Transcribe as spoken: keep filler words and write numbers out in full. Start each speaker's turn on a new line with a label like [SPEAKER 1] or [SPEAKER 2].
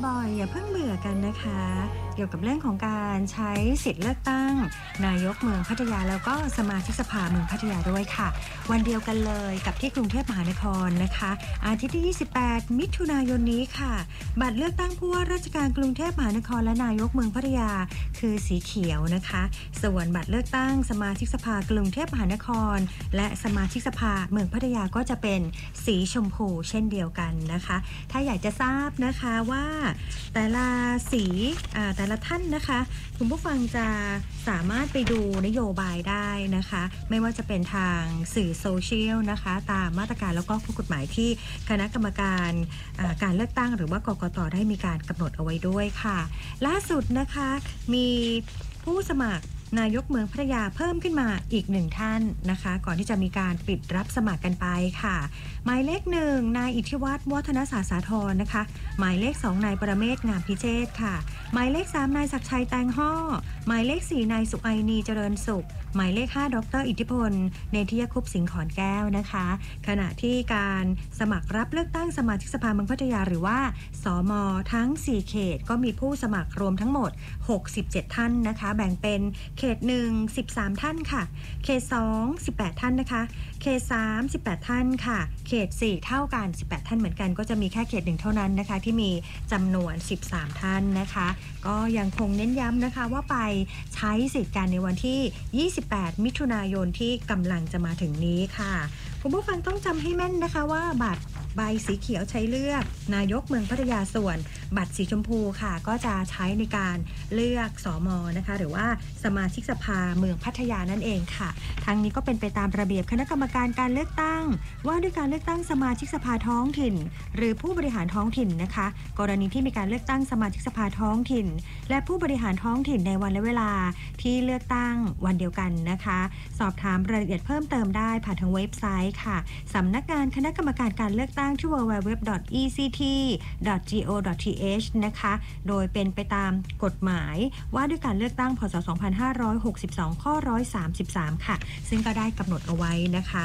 [SPEAKER 1] บ่อยๆอย่าเพิ่งเบื่อกันนะคะเกี่ยวกับเรื่องของการใช้สิทธิ์เลือกตั้งนายกเมืองพัทยาแล้วก็สมาชิกสภาเมืองพัทยาด้วยค่ะวันเดียวกันเลยกับที่กรุงเทพมหานครนะคะอาทิตย์ที่ยี่สิบแปดมิถุนายนนี้ค่ะบัตรเลือกตั้งผู้ว่าราชการกรุงเทพมหานครและนายกเมืองพัทยาคือสีเขียวนะคะส่วนบัตรเลือกตั้งสมาชิกสภากรุงเทพมหานครและสมาชิกสภาเมืองพัทยาก็จะเป็นสีชมพูเช่นเดียวกันนะคะถ้าอยากจะทราบนะคะว่าแต่ละสีแต่ละท่านนะคะคุณผู้ฟังจะสามารถไปดูนโยบายได้นะคะไม่ว่าจะเป็นทางสื่อโซเชียลนะคะตามมาตรการแล้วก็ข้อกฎหมายที่คณะกรรมการการเลือกตั้งหรือว่ากกต.ได้มีการกำหนดเอาไว้ด้วยค่ะล่าสุดนะคะมีผู้สมัครนายกเมืองพัทยาเพิ่มขึ้นมาอีกหนึ่งท่านนะคะก่อนที่จะมีการปิดรับสมัครกันไปค่ะหมายเลขหนึ่งนายอิทธิวัฒน์วัฒนศาสาธรนะคะหมายเลขสองนายปรเมศงามพิเชษค่ะหมายเลขสามนายศักดิ์ชัยแตงห่อหมายเลขสี่นายสุไอนีเจริญสุขหมายเลขห้าดรอิทธิพลเนธิยคุปสิงห์ขอนแก้วนะคะขณะที่การสมัครรับเลือกตั้งสมาชิกสภาเมืองพัทยาหรือว่าสม.ทั้งสี่เขตก็มีผู้สมัครรวมทั้งหมดหกสิบเจ็ดท่านนะคะแบ่งเป็นเขตหนึ่ง สิบสามท่านค่ะเขตสอง สิบแปดท่านนะคะเขตสาม สิบแปดท่านค่ะเขตสี่เท่ากันสิบแปดท่านเหมือนกันก็จะมีแค่เขตหนึ่งเท่านั้นนะคะที่มีจำนวนสิบสามท่านนะคะก็ยังคงเน้นย้ำนะคะว่าไปใช้สิทธิ์กันในวันที่ยี่สิบแปดมิถุนายนที่กำลังจะมาถึงนี้ค่ะคุณผู้ฟังต้องจำให้แม่นนะคะว่าบัตรใบสีเขียวใช้เลือกนายกเมืองพัทยาส่วนบัตรสีชมพูค่ะก็จะใช้ในการเลือกสม.นะคะหรือว่าสมาชิกสภาเมืองพัทยานั่นเองค่ะทั้งนี้ก็เป็นไปตามระเบียบคณะกรรมการการเลือกตั้งว่าด้วยการเลือกตั้งสมาชิกสภาท้องถิ่นหรือผู้บริหารท้องถิ่นนะคะกรณีที่มีการเลือกตั้งสมาชิกสภาท้องถิ่นและผู้บริหารท้องถิ่นในวันและเวลาที่เลือกตั้งวันเดียวกันนะคะสอบถามรายละเอียดเพิ่มเติมได้ผ่านทางเว็บไซต์ค่ะสำนักงานคณะกรรมการการเลือกตั้งที่ ดับเบิลยู ดับเบิลยู ดับเบิลยู ดอท อี ซี ที ดอท จี โอ ดอท ที เอช นะคะโดยเป็นไปตามกฎหมายว่าด้วยการเลือกตั้งพ.ศ. สองพันห้าร้อยหกสิบสองข้อหนึ่งร้อยสามสิบสามค่ะซึ่งก็ได้กำหนดเอาไว้นะคะ